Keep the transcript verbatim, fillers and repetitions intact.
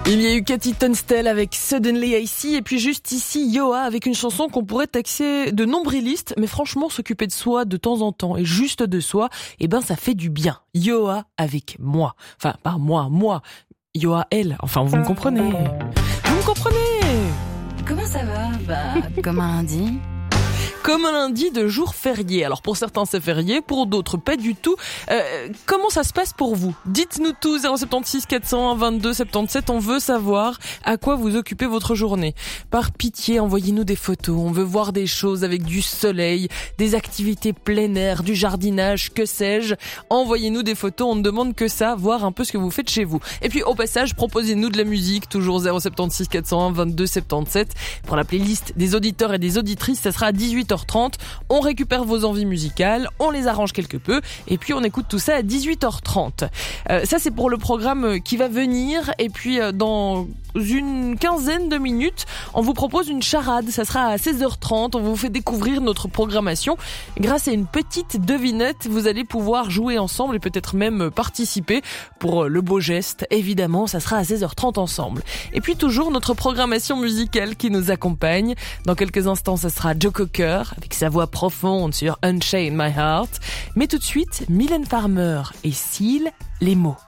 Il y a eu Cathy Tunstall avec Suddenly I See et puis juste ici Yoa avec une chanson qu'on pourrait taxer de nombriliste, mais franchement s'occuper de soi de temps en temps et juste de soi, eh ben ça fait du bien. Yoa avec moi. Enfin, pas moi, moi. Yoa elle. Enfin, vous me comprenez. Vous me comprenez. Comment ça va? Bah, comme un lundi. Comme un lundi de jour férié. Alors pour certains c'est férié, pour d'autres pas du tout. Euh, comment ça se passe pour vous? Dites-nous tout, zéro sept six quatre cent un vingt-deux soixante-dix-sept, on veut savoir à quoi vous occupez votre journée. Par pitié, envoyez-nous des photos, on veut voir des choses avec du soleil, des activités plein air, du jardinage, que sais-je. Envoyez-nous des photos, on ne demande que ça, voir un peu ce que vous faites chez vous. Et puis au passage, proposez-nous de la musique, toujours zéro sept six quatre cent un vingt-deux soixante-dix-sept. Pour la playlist des auditeurs et des auditrices, ça sera à dix-huit heures trente, on récupère vos envies musicales, on les arrange quelque peu et puis on écoute tout ça à dix-huit heures trente. Euh, ça c'est pour le programme qui va venir et puis euh, dans une quinzaine de minutes, on vous propose une charade, ça sera à seize heures trente, on vous fait découvrir notre programmation. Grâce à une petite devinette, vous allez pouvoir jouer ensemble et peut-être même participer pour le beau geste. Évidemment, ça sera à seize heures trente ensemble. Et puis toujours notre programmation musicale qui nous accompagne. Dans quelques instants, ça sera Joe Cocker avec sa voix profonde sur Unchain My Heart. Mais tout de suite, Mylène Farmer et Seal, les mots.